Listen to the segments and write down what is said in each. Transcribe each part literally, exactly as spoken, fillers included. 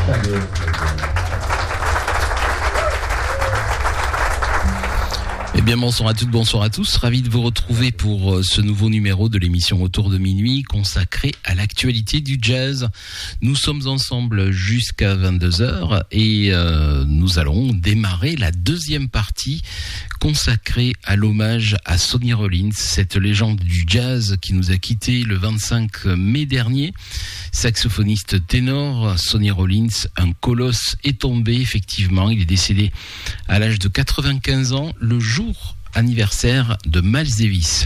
Eh bien, bonsoir à toutes, bonsoir à tous. Ravi de vous retrouver pour ce nouveau numéro de l'émission Autour de minuit consacré à l'actualité du jazz. Nous sommes ensemble jusqu'à vingt-deux heures et euh, nous allons démarrer la deuxième partie consacrée à l'hommage à Sonny Rollins, cette légende du jazz qui nous a quittés le vingt-cinq mai dernier. Saxophoniste ténor, Sonny Rollins, un colosse, est tombé effectivement. Il est décédé à l'âge de quatre-vingt-quinze ans, le jour anniversaire de Miles Davis.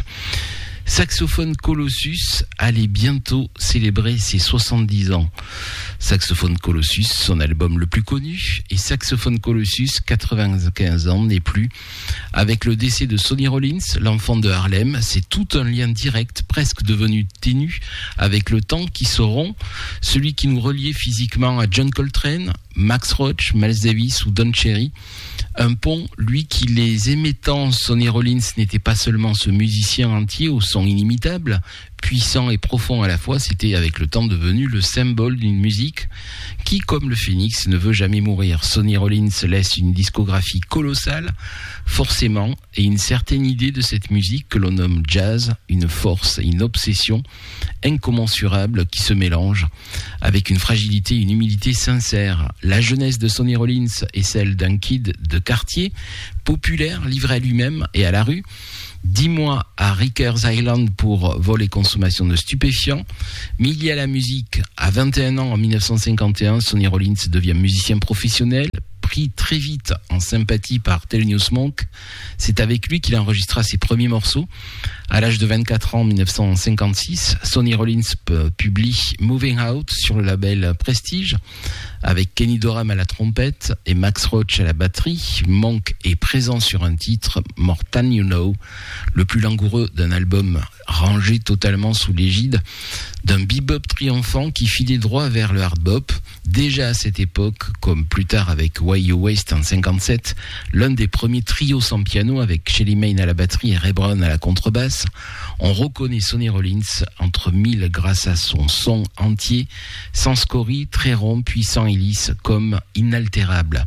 Saxophone Colossus allait bientôt célébrer ses soixante-dix ans. Saxophone Colossus, son album le plus connu, et Saxophone Colossus, quatre-vingt-quinze ans, n'est plus. Avec le décès de Sonny Rollins, l'enfant de Harlem, c'est tout un lien direct, presque devenu ténu, avec le temps qui se rompt, celui qui nous reliait physiquement à John Coltrane, Max Roach, Miles Davis ou Don Cherry. Un pont, lui qui les aimait tant, Sonny Rollins n'était pas seulement ce musicien entier au son inimitable, puissant et profond à la fois, c'était avec le temps devenu le symbole d'une musique qui, comme le phénix, ne veut jamais mourir. Sonny Rollins laisse une discographie colossale, forcément, et une certaine idée de cette musique que l'on nomme jazz, une force et une obsession incommensurables qui se mélangent avec une fragilité et une humilité sincère. La jeunesse de Sonny Rollins est celle d'un kid de quartier, populaire, livré à lui-même et à la rue. Dix mois à Rikers Island pour vol et consommation de stupéfiants. Mais il y a la musique. À vingt et un ans, en dix-neuf cent cinquante et un, Sonny Rollins devient musicien professionnel, pris très vite en sympathie par Thelonious Monk. C'est avec lui qu'il enregistra ses premiers morceaux. À l'âge de vingt-quatre ans, en dix-neuf cent cinquante-six, Sonny Rollins publie Moving Out sur le label Prestige, avec Kenny Dorham à la trompette et Max Roach à la batterie. Monk est présent sur un titre, More Than You Know, le plus langoureux d'un album rangé totalement sous l'égide d'un bebop triomphant qui filait droit vers le hard bop. Déjà à cette époque, comme plus tard avec Why You Waste en cinquante-sept, l'un des premiers trios sans piano avec Shelly Manne à la batterie et Ray Brown à la contrebasse, on reconnaît Sonny Rollins entre mille grâce à son son entier, sans scorie, très rond, puissant et lisse, comme inaltérable.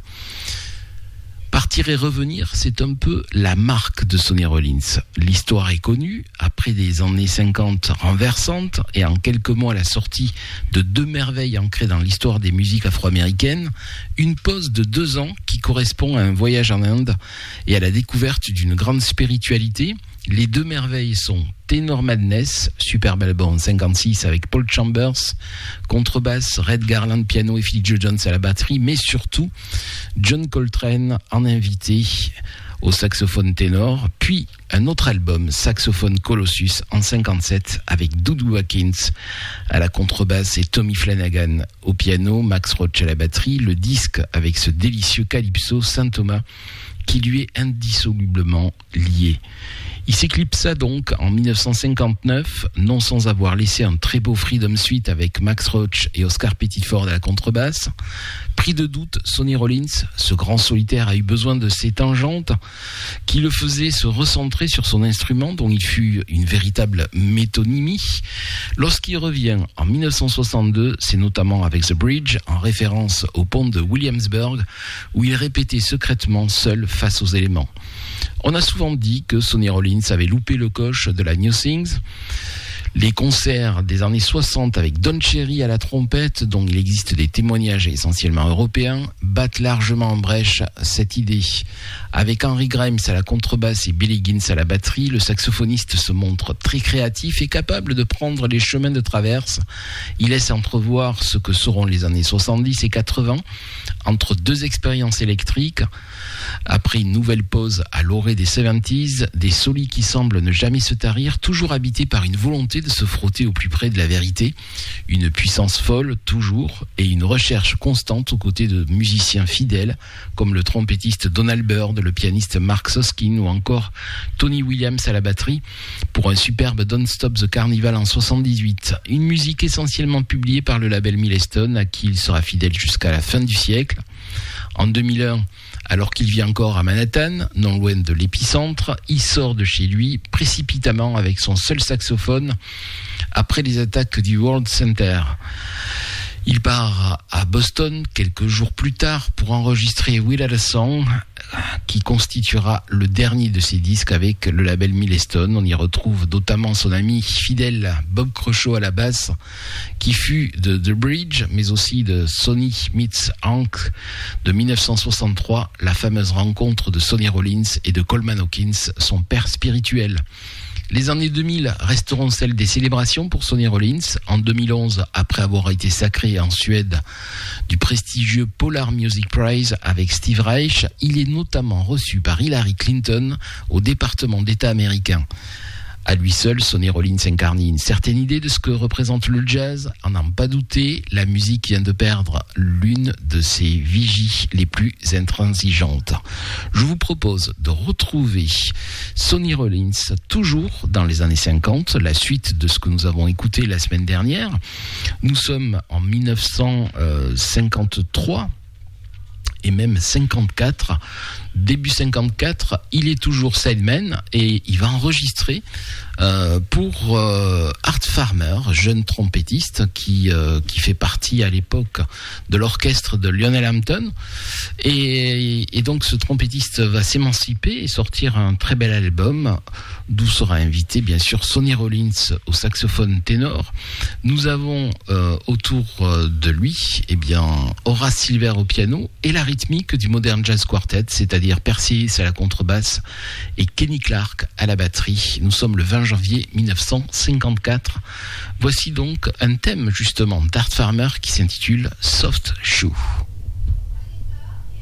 Partir et revenir, c'est un peu la marque de Sonny Rollins. L'histoire est connue. Après des années cinquante renversantes et en quelques mois la sortie de deux merveilles ancrées dans l'histoire des musiques afro-américaines, une pause de deux ans qui correspond à un voyage en Inde et à la découverte d'une grande spiritualité. Les deux merveilles sont Tenor Madness, superbe album en cinquante-six avec Paul Chambers, contrebasse, Red Garland piano et Philly Joe Jones à la batterie, mais surtout John Coltrane en invité au saxophone ténor, puis un autre album, Saxophone Colossus en cinquante-sept avec Doudou Atkins à la contrebasse et Tommy Flanagan au piano, Max Roach à la batterie, le disque avec ce délicieux calypso Saint Thomas qui lui est indissolublement lié. Il s'éclipsa donc en dix-neuf cent cinquante-neuf, non sans avoir laissé un très beau Freedom Suite avec Max Roach et Oscar Pettiford à la contrebasse. Pris de doute, Sonny Rollins, ce grand solitaire, a eu besoin de ces tangentes qui le faisaient se recentrer sur son instrument dont il fut une véritable métonymie. Lorsqu'il revient en dix-neuf cent soixante-deux, c'est notamment avec The Bridge, en référence au pont de Williamsburg, où il répétait secrètement seul face aux éléments. On a souvent dit que Sonny Rollins avait loupé le coche de la New Things. Les concerts des années soixante avec Don Cherry à la trompette, dont il existe des témoignages essentiellement européens, battent largement en brèche cette idée. Avec Henry Grimes à la contrebasse et Billy Gibbs à la batterie, le saxophoniste se montre très créatif et capable de prendre les chemins de traverse. Il laisse entrevoir ce que seront les années soixante-dix et quatre-vingts, entre deux expériences électriques. Après une nouvelle pause à l'orée des soixante-dix, des solis qui semblent ne jamais se tarir, toujours habités par une volonté de se frotter au plus près de la vérité, une puissance folle toujours et une recherche constante aux côtés de musiciens fidèles comme le trompettiste Donald Byrd, le pianiste Mark Soskin ou encore Tony Williams à la batterie pour un superbe Don't Stop the Carnival en soixante-dix-huit. Une musique essentiellement publiée par le label Milestone à qui il sera fidèle jusqu'à la fin du siècle. En deux mille un, alors qu'il vit encore à Manhattan, non loin de l'épicentre, il sort de chez lui précipitamment avec son seul saxophone après les attaques du World Center. Il part à à Boston quelques jours plus tard pour enregistrer Without a Song, qui constituera le dernier de ses disques avec le label Milestone. On y retrouve notamment son ami fidèle Bob Croshaw à la basse, qui fut de The Bridge, mais aussi de Sonny Meets Hank de dix-neuf cent soixante-trois, la fameuse rencontre de Sonny Rollins et de Coleman Hawkins, son père spirituel. Les années deux mille resteront celles des célébrations pour Sonny Rollins. En deux mille onze, après avoir été sacré en Suède du prestigieux Polar Music Prize avec Steve Reich, il est notamment reçu par Hillary Clinton au département d'État américain. À lui seul, Sonny Rollins incarne une certaine idée de ce que représente le jazz. À n'en pas douter, la musique vient de perdre l'une de ses vigies les plus intransigeantes. Je vous propose de retrouver Sonny Rollins toujours dans les années cinquante, la suite de ce que nous avons écouté la semaine dernière. Nous sommes en dix-neuf cent cinquante-trois et même cinquante-quatre. Début cinquante-quatre, il est toujours sideman et il va enregistrer euh, pour euh, Art Farmer, jeune trompettiste qui euh, qui fait partie à l'époque de l'orchestre de Lionel Hampton, et, et donc ce trompettiste va s'émanciper et sortir un très bel album d'où sera invité bien sûr Sonny Rollins au saxophone ténor. Nous avons euh, autour de lui eh bien Horace Silver au piano et la rythmique du Modern Jazz Quartet, c'est-à-dire c'est-à-dire Percy Hills à la contrebasse et Kenny Clark à la batterie. Nous sommes le vingt janvier dix-neuf cent cinquante-quatre. Voici donc un thème justement d'Art Farmer qui s'intitule Soft Shoe.